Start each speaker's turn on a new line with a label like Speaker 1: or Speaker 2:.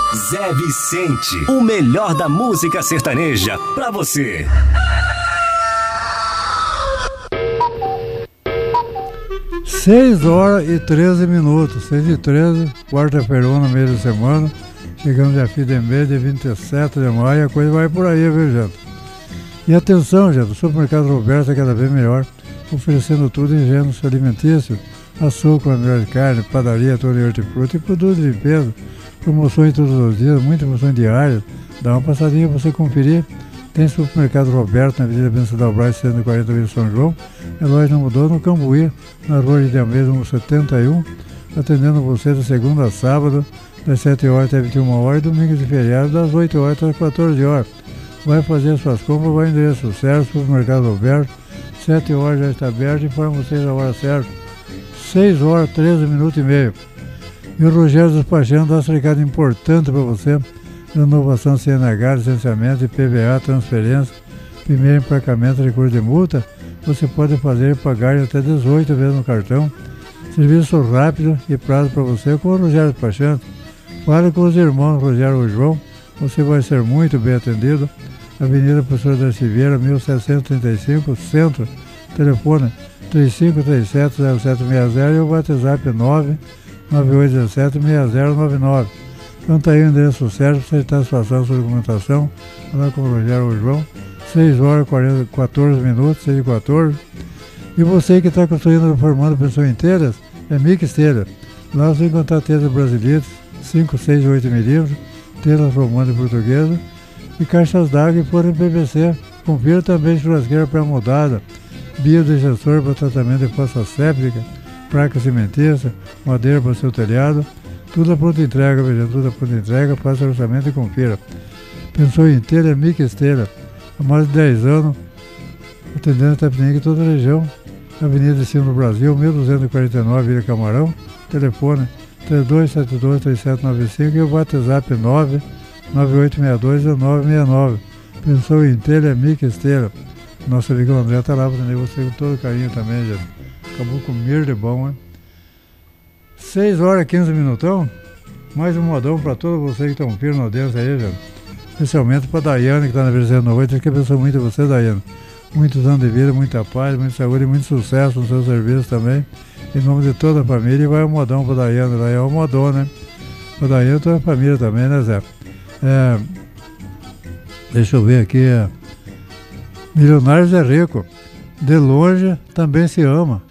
Speaker 1: Zé Vicente, o melhor da música sertaneja pra você.
Speaker 2: Seis horas e 13 minutos, 6h13, quarta-feira, no meio de semana. Chegamos a fim de mês de 27 de maio, a coisa vai por aí, viu, gente? E atenção, gente, o supermercado Roberto é cada vez melhor, oferecendo tudo em gêneros alimentícios, açúcar, melhor de carne, padaria, todo de hortifruti e produtos de limpeza. Promoções todos os dias, muitas promoções diárias. Dá uma passadinha para você conferir. Tem supermercado Roberto na Avenida Venceslau Braz, 140 Vila São João. A loja não mudou, no Cambuí, na Rua de Diamês, número 71, atendendo você de segunda a sábado, das 7 horas até 21 horas, domingos e feriados, das 8 horas até as 14 horas. Vai fazer suas compras, vai ao endereço certo, supermercado Roberto, 7 horas já está aberto, informa vocês a hora certa. 6 horas, 13 minutos e meio. E o Rogério Despachando dá esse recado importante para você: renovação CNH, licenciamento, IPVA, transferência, primeiro emplacamento, recurso de multa. Você pode fazer e pagar até 18 vezes no cartão. Serviço rápido e prazo para você com o Rogério Despachando. Fale com os irmãos Rogério e João, você vai ser muito bem atendido. Avenida Professor Darcy Vieira, 1735, Centro. Telefone 3537-0760 e o WhatsApp 99817-6099. Então está aí o endereço certo para você estar situação sua documentação. Falar com o Rogério e João. 6 horas e 14 minutos, 6h14. E você que está construindo e reformando pessoas inteiras, é Mica Esteira. Lá você vai encontrar telhas brasileiras, 5, 6 e 8 milímetros, telhas romana e portuguesa, e caixas d'água e forno PVC. Confira também churrasqueira pré-moldada, biodigestor para tratamento de fossa séptica, placa cimentícia, madeira para o seu telhado. Tudo a pronta entrega, veja, tudo a pronta entrega, faça orçamento e confira. Pensou inteira, é Mica Esteira. Há mais de 10 anos, atendendo a Itapetininga e toda a região. Avenida de Cima do Brasil, 1249, Vila Camarão. Telefone 3272-3795 e o WhatsApp 99862-1969. Pensou inteira, é Mica Esteira. Nosso amigo André está lá para atender você com todo carinho também, gente. Acabou com mir de bom, hein? 6 horas e 15 minutão. Mais um modão para todos vocês que estão firmes na audiência aí, gente. Especialmente para a Daiane, que está na 98. Acho que abençoe muito você, Daiane. Muitos anos de vida, muita paz, muita saúde e muito sucesso no seu serviço também. Em nome de toda a família. E vai um modão para a Daiane. Daí é um modão, né? Para a Daiane e toda a família também, né, Zé? Deixa eu ver aqui. Milionários é rico. De longe também se ama.